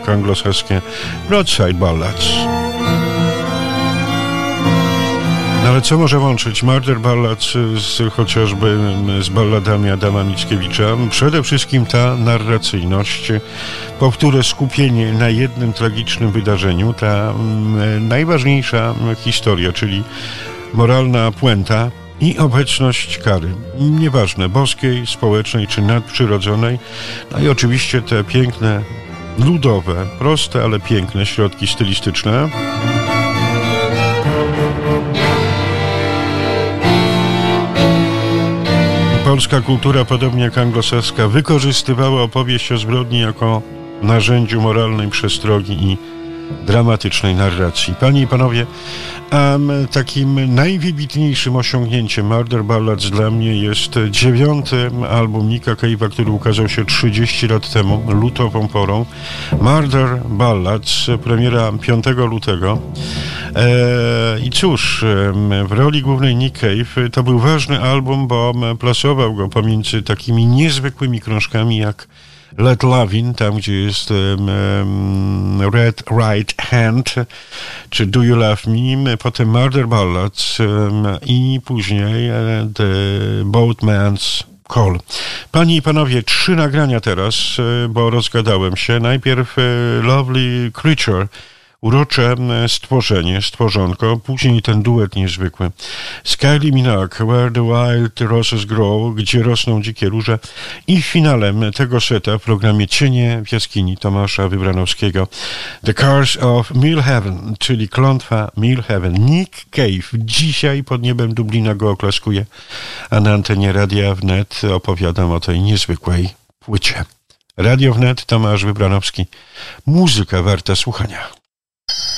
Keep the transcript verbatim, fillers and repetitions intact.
jak anglosaskie Broadside Ballads. No ale co może łączyć Murder Ballads z, chociażby z balladami Adama Mickiewicza? Przede wszystkim ta narracyjność, powtóre skupienie na jednym tragicznym wydarzeniu, ta m, najważniejsza historia, czyli moralna puenta i obecność kary. Nieważne, boskiej, społecznej czy nadprzyrodzonej. No i oczywiście te piękne, ludowe, proste, ale piękne środki stylistyczne. Polska kultura, podobnie jak anglosaska, wykorzystywała opowieść o zbrodni jako narzędziu moralnej przestrogi i dramatycznej narracji. Panie i panowie, um, takim najwybitniejszym osiągnięciem Murder Ballads dla mnie jest dziewiąty album Nicka Cave'a, który ukazał się trzydzieści lat temu, lutową porą. Murder Ballads, premiera piątego lutego. E, I cóż, w roli głównej Nick Cave to był ważny album, bo plasował go pomiędzy takimi niezwykłymi krążkami jak Let Lovin', tam gdzie jest um, Red Right Hand, czy Do You Love Me, potem Murder Ballads um, i później uh, The Boatman's Call. Panie i panowie, trzy nagrania teraz, bo rozgadałem się. Najpierw uh, Lovely Creature, urocze stworzenie, stworzonko, później ten duet niezwykły z Kylie Minogue, Where the Wild Roses Grow, gdzie rosną dzikie róże, i finałem tego seta w programie Cienie w jaskini Tomasza Wybranowskiego The Curse of Mill Heaven, czyli klątwa Mill Heaven. Nick Cave dzisiaj pod niebem Dublina go oklaskuje, a na antenie Radia Wnet opowiadam o tej niezwykłej płycie. Radio Wnet, Tomasz Wybranowski. Muzyka warta słuchania.